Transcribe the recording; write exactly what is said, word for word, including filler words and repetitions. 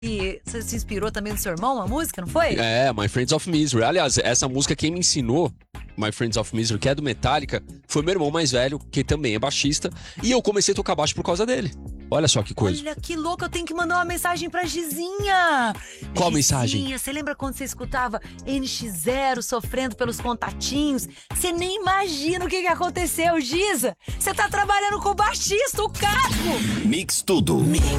E você se inspirou também no seu irmão, uma música, não foi? É, My Friends of Misery. Aliás, essa música quem me ensinou, My Friends of Misery, que é do Metallica, foi meu irmão mais velho, que também é baixista. E eu comecei a tocar baixo por causa dele. Olha só que coisa. Olha que louco, eu tenho que mandar uma mensagem pra Gizinha. Qual Gizinha, mensagem? Você lembra quando você escutava N X zero sofrendo pelos contatinhos? Você nem imagina o que, que aconteceu, Giza. Você tá trabalhando com o baixista, o Caco. Mix Tudo. Mix.